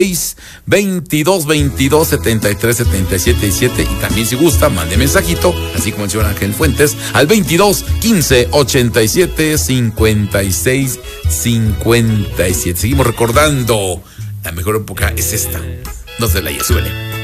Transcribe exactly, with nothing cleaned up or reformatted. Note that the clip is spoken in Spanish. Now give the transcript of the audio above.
veintidós veintidós setenta y tres setenta y siete diecisiete, y también si gusta mande mensajito, así como el señor Ángel Fuentes, al veintidós quince ochenta y siete cincuenta y seis cincuenta y siete. Seguimos recordando, la mejor época es esta. No se la haya, súbele.